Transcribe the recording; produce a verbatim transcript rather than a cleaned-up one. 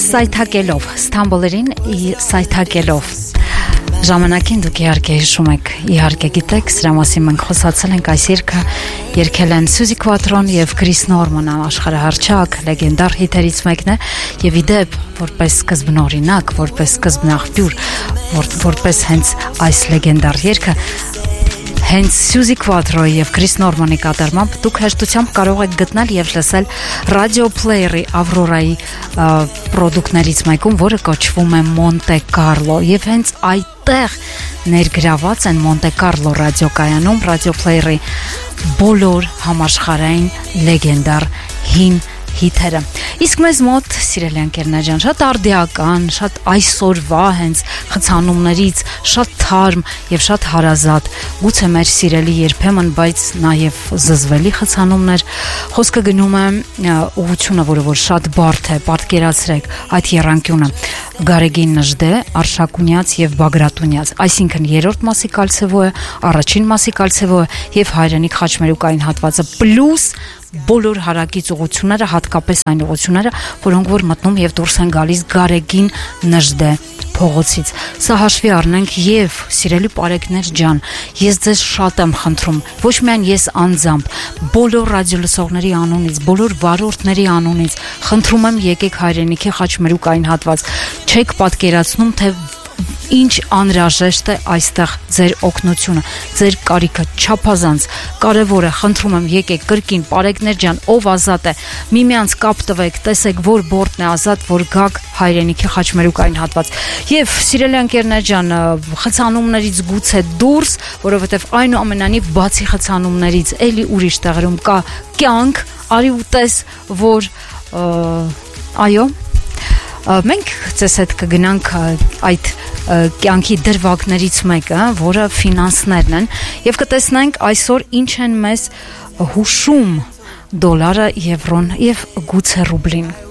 Սայթակելով, Ստամբոլերին սայթակելով Ժամանակին դուք իհարկե հիշում եք, իհարկե գիտեք, սրա մասին մենք խոսացել ենք, այս երգը երգել են Սյուզի Քվատրոն եւ Քրիս Նորմանը, աշխարհահռչակ, լեգենդար հիթերից մեկն է, եւ իդեպ, որպես սկզբնօրինակ, որպես սկզբնաղբյուր, որ, որպես հենց այս լեգենդար երգը Հենց Սյուզի Քվատրոյի եւ Քրիս Նորմանի կատարմամբ դուք հեշտությամբ կարող եք գտնել եւ լսել ռադիո պլեյերի Ավրորայի պրոդուկտներից մեկում, որը կոչվում է Մոնտե Կարլո, եւ հենց այդտեղ ներգրաված են Մոնտե Կարլո ռադիոկայանում ռադիո պլեյերի բոլոր համաշխարհային լեգենդար հին հիթերը։ Իսկ մեզ մոտ, սիրելի ընկերներ ջան, շատ արդիական, շատ այսօրվա հենց խցանումներից, շատ թարմ եւ շատ հարազատ, գուցե մեր սիրելի երբեմն, բայց նաեւ զզվելի խցանումներ, խոսքը գնում է ուղղությունը, որը որ շատ բարդ է, պատկերացրեք այդ եռանկյունը Գարեգին Նժդե, Արշակունյաց եւ Բագրատունյաց, այսինքն երրորդ մասի կալցեվոյը, առաջին մասի կալցեվոյը եւ Հայրենիք խաչմերուկային հատվածը պլյուս բոլոր հարակից ուղությունները, հատկապես այն ուղությունները, որոնք որ մտնում եւ դուրս են գալիս Գարեգին Նժդե փողոցից։ Սա հաշվի առնենք եւ սիրելի բարեկներ ջան, ես ձեզ շատ եմ խնդրում, ոչ միայն ես անձամբ, բոլոր ռադիոլսողների անունից, բոլոր վարորդների անունից, խնդրում եմ եկեք Հայրենիքի խաչմերուկային հատված, չեք պատկերացնում, թե ինչ անհրաժեշտ է այստեղ ձեր օգնությունը, ձեր կարիքը չափազանց կարևոր է, խնդրում եմ եկեք կրկին բարեկներ ջան, ով ազատ է, միմյանց կապ տվեք, տեսեք որ բորտն է ազատ, որ գաք Հայրենիքի խաչմերուկային հատված։ Եվ սիրելի ընկերներ ջան, խցանումներից գուցե դուրս, որովհետև այնուամենայնիվ բացի խցանումներից էլի ուրիշ տեղերում կա կյանք, արի ու տես, որ այո մենք ձեզ հետ կգնանք այդ կյանքի դրվագներից մեկը, որը ֆինանսներն են, եւ կտեսնենք այսօր ինչ են մեզ հուշում դոլարը, եվրոն եւ գուցե ռուբլին։